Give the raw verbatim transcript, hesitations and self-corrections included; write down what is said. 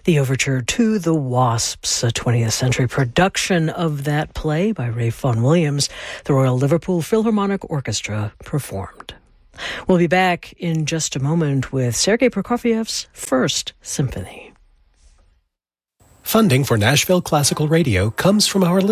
The overture to The Wasps, a twentieth century production of that play by Ralph Vaughan Williams, the Royal Liverpool Philharmonic Orchestra performed. We'll be back in just a moment with Sergei Prokofiev's First Symphony. Funding for Nashville Classical Radio comes from our